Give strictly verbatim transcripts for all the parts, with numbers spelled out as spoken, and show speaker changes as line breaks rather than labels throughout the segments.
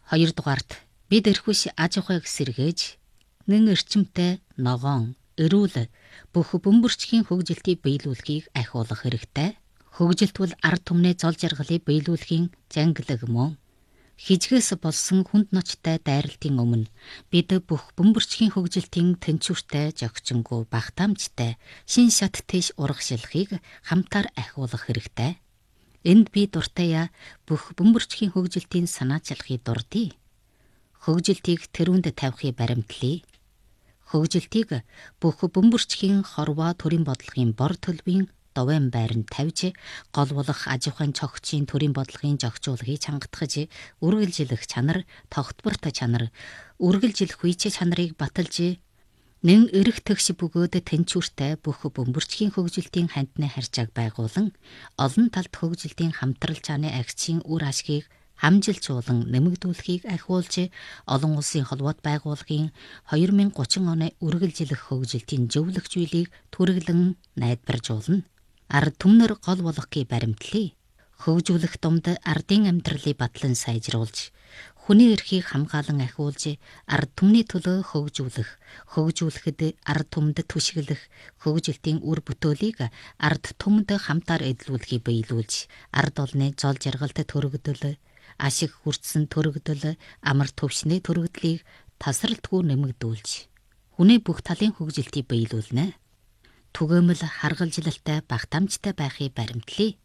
Хоёрдугаарт бид эрхвш аж ахуйг сэргээж нэн эрчимтэй ногоон, эрүүл бүх бөмбөрчгийн хөгжилтийг биелүүлэхийг ахиулах хэрэгтэй. Хөгжилт бол ард түмний зол жаргалыг биелүүлэхийн зангилаг мөн. Хижгээс болсон хүнд ночтой дайралтын өмнө бид бүх бөмбөрчгийн хөгжилтийн тэнцвэртэй, жогчингуй, багтаамжтай шин шат тийш урагшилхийг хамтаар ахиулах хэрэгтэй. Энд би дуртая бүх бөмбөрчгийн хөгжилтийн санаачилхийг дурдъя. Хөгжилтийг тэрүүнд тавихыг баримтлая. Хөгжилтийг бүх бөмбөрчгийн хорвоо төрийн бодлогын бор төлбөрийн довын байранд тавьж, гол болох аж ахуйн цогцын төрийн бодлогын зохицуулгыг чангатгаж, үргэлжилэх чанар, тогтворт чанар, үргэлжилэх үеч чанарыг баталж, нэн эрэх тэгш бөгөөд тэнцвэртэй бүх бөмбөрчгийн хөгжилтийн хандны харьцааг байгуулан, олон талт хөгжилтийн хамтрал чааны агчийн үр ашгийг хамжилжуулан нэмэгдүүлэхийг ахиулж, олон улсын холбоот байгууллагын две thousand thirty оны үргэлжилэх хөгжилтийн зөвлөх зүйлийг түргэлэн найдваржуулна. Ард түмнэр гол болгохыг баримтлая. Хөгжүүлэх думд ардын амьдралыг батлан сайжруулж, хүний эрхийг хамгаалан ахиулж, ард түмний төлөө хөгжүүлэх, хөгжүүлэхэд ард түмэд түшиглэх хөгжилтийн үр бүтээлийг ард түмэд хамтаар эдлүүлэхийг биелүүлж, ард олны зол жаргалд төрөгдөл, ашиг хүртсэн төрөгдөл, амар төвшний төрөгдлийг тасралтгүй нэмэгдүүлж, хүний бүх талын хөгжилтийг биелүүлнэ. Түгээмэл харгалжилалтай, багтаамжтай байхыг баримтлая.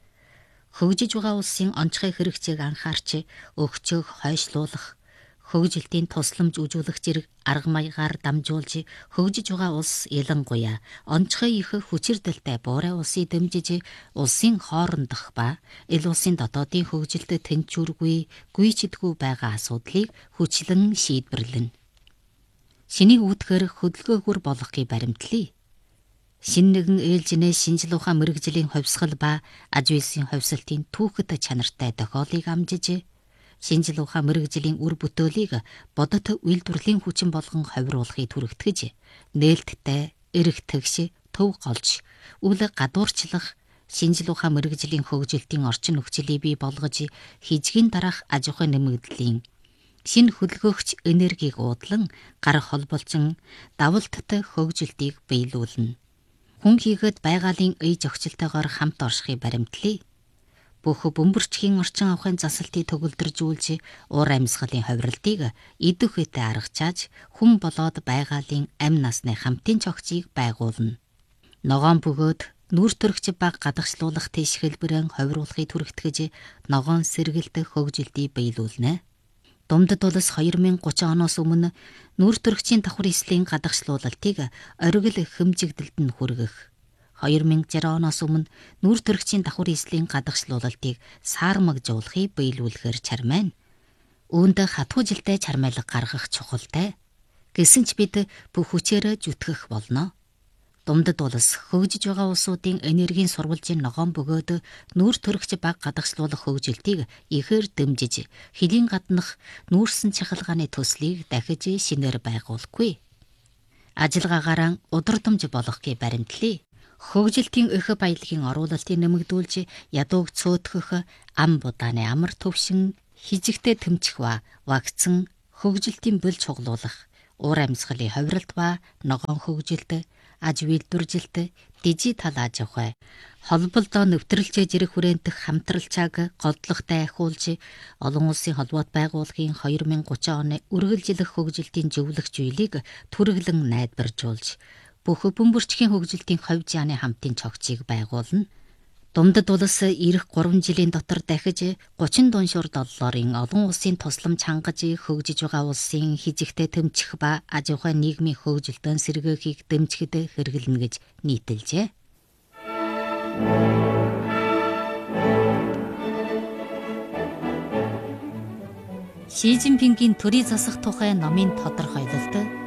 Хөгжиж байгаа улсын онцгой хэрэгцээг анхаарч, өгчөөх, хойшлуулах, хөгжилтийн тусламж үзүүлэх зэрэг арга маягаар дамжуулж, хөгжиж байгаа улс ялангуяа онцгой их хүчирдэлтэй буурай улсыг дэмжиж, улсын хоорондох ба ил улсын дотоодын хөгжилтэд тэнцвэргүй, гүйцэдгүй байгаа асуудлыг хүчлэн шийдвэрлэнэ. Шинийг үүдхээр хөдөлгөөгөр болгохыг баримтлая. Шин нэгэн ээлжинээ шинжлэх ухаан мэрэгжлийн хувьсгал ба аж үйлсийн хувьсалтын түүхэд чанартай тохиолыг амжиж, шинжлэх ухаан мэрэгжлийн үр бүтээлийг бодит үйлдвэрлэлийн хүчин болгон ховируулахыг түрэгтгэж, нээлттэй, эрэх тэгш, төв голж, үл гадуурчлах шинжлэх ухаан мэрэгжлийн хөгжилтийн орчин нөхцөлийг бий болгож, хижгийн дараах аж ахуйн нэмэгдлийн шин хөдөлгөөгч энергийг уудлан гар холболжин давалттай хөгжилтийг биелүүлнэ. Хүн хийгээд байгалийн ий зохицолтойгоор хамт оршихыг баримтлая. Бүх бөмбөрчгийн орчин авахын засалтыг төгөлдржүүлж, уур амьсгалын ховиролтыг идэх үедээ аргачааж, хүн болоод байгалийн амь насны хамтын цогцыг байгуулна. Ногоон бөгөөд нүүр төрөгч баг гадагшлуулах тийш хэлбэрэн ховируулахыг түрэгтгэж, ногоон сэргэлт хөгжилтийг биелүүлнэ. Думдад улс two thousand thirty оноос өмнө нүүр төрөгчийн давхар эслийн гадагшлуулалтыг оргил хэмжигдэлд нь хүргэх, two thousand sixty оноос өмнө нүүр төрөгчийн давхар эслийн гадагшлуулалтыг саармагжуулахыг биелүүлэхээр чармайна. Үүнд хатуу жилдээ чармайлаг гаргах чухалтай. Гэсэн ч бид бүх хүчээрээ зүтгэх болно. Думдад улс хөгжиж байгаа улсуудын энергийн сурвалжийн ногоон бөгөөд нүүр төрөгч баг гадагшлуулах хөгжилтийг ихээр дэмжиж, хэлийн гаднах нүүрсэн чахалгааны төслийг дахиж шинээр байгуулахгүй. Ажиллагаагаараа удирдамж болгохыг баримтлая. Хөгжилтийн их баялагын оруулалтыг нэмэгдүүлж, ядууг цөөхөх, ам будааны амар төвшин, хижигтэй тэмцэх ба вакцин, хөгжилтийн бөл чуглуулах, уур амьсгалын ховиролт ба ногоон хөгжилт, аж үйлдвэржилт, дижитал аж ахуй, холболдоо нэвтрэлж зэрэг хүрээнтэх хамтралчааг голдлоготой ахиулж, олон улсын холбоот байгууллагын two thousand thirty оны үргэлжилэх хөгжилтийн зөвлөх зүйлийг түргэлэн найдваржуулж, бүх бөмбөрчгийн хөгжилтийн хувь зяаны хамтын цогцыг байгуулна. Думдад улс ирэх three жилийн дотор дахиж thirty дуншуур долларын олон улсын тусламж хангаж, хөгжиж байгаа улсын хижигтэй тэмцэх ба аж ахуйн нийгмийн хөгжилтөнд сэргээхийг дэмжихэд хэрэглэнэ гэж нийтэлжээ. Ши Цзиньпингийн төрийн засах тухай номын тодорхойлолт